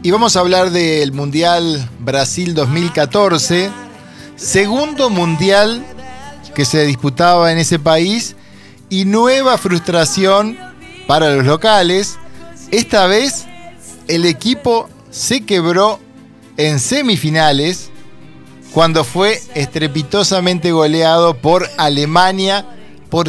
Y vamos a hablar del Mundial Brasil 2014, segundo mundial que se disputaba en ese país y nueva frustración para los locales. Esta vez el equipo se quebró en semifinales cuando fue estrepitosamente goleado por Alemania por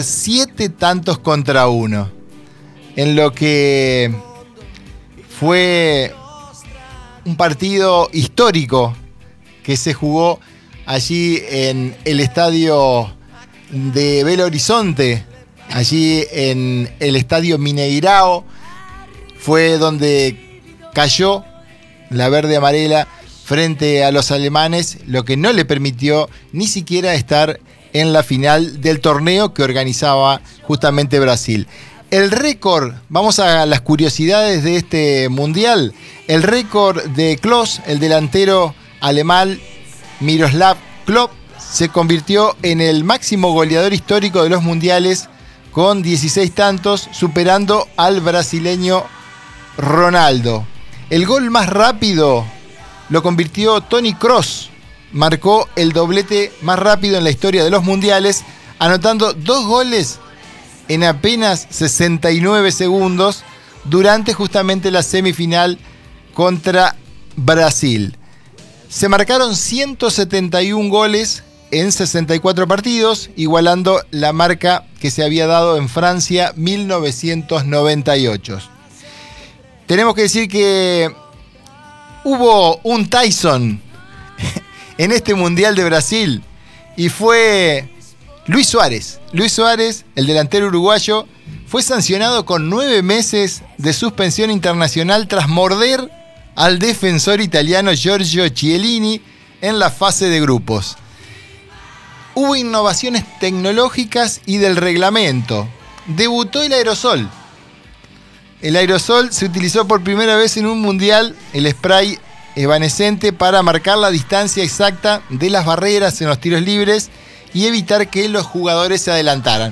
7-1, en lo que fue un partido histórico que se jugó allí en el estadio de Belo Horizonte, allí en el estadio Mineirao. Fue donde cayó la verde amarela frente a los alemanes, lo que no le permitió ni siquiera estar en la final del torneo que organizaba justamente Brasil. El récord, vamos a las curiosidades de este mundial. El récord de Klose, el delantero alemán Miroslav Klose, se convirtió en el máximo goleador histórico de los mundiales con 16 tantos, superando al brasileño Ronaldo. El gol más rápido lo convirtió Toni Kroos, marcó el doblete más rápido en la historia de los mundiales, anotando 2 goles en apenas 69 segundos durante justamente la semifinal contra Brasil. Se marcaron 171 goles en 64 partidos, igualando la marca que se había dado en Francia 1998. Tenemos que decir que hubo un Tyson en este Mundial de Brasil y fue Luis Suárez. Luis Suárez, el delantero uruguayo, fue sancionado con 9 meses de suspensión internacional tras morder al defensor italiano Giorgio Chiellini en la fase de grupos. Hubo innovaciones tecnológicas y del reglamento. Debutó el aerosol. El aerosol se utilizó por primera vez en un mundial, el spray evanescente, para marcar la distancia exacta de las barreras en los tiros libres y evitar que los jugadores se adelantaran.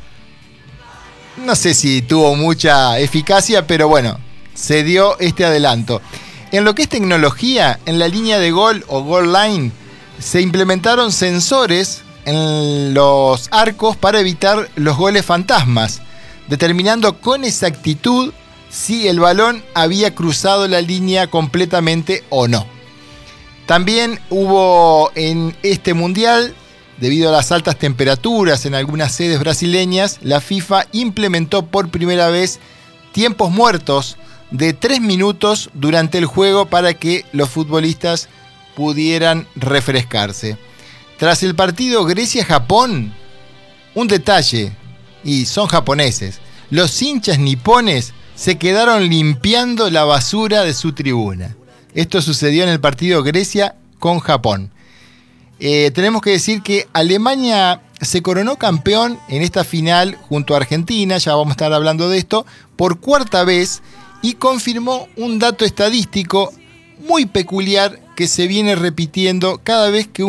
No sé si tuvo mucha eficacia, pero bueno, se dio este adelanto. En lo que es tecnología, en la línea de gol o goal line, se implementaron sensores en los arcos para evitar los goles fantasmas, determinando con exactitud si el balón había cruzado la línea completamente o no. También hubo en este mundial, debido a las altas temperaturas en algunas sedes brasileñas, la FIFA implementó por primera vez tiempos muertos de 3 minutos durante el juego para que los futbolistas pudieran refrescarse. Tras el partido Grecia-Japón, un detalle, y son japoneses, los hinchas nipones se quedaron limpiando la basura de su tribuna. Esto sucedió en el partido Grecia con Japón. Tenemos que decir que Alemania se coronó campeón en esta final junto a Argentina, ya vamos a estar hablando de esto, por 4ª vez, y confirmó un dato estadístico muy peculiar que se viene repitiendo cada vez que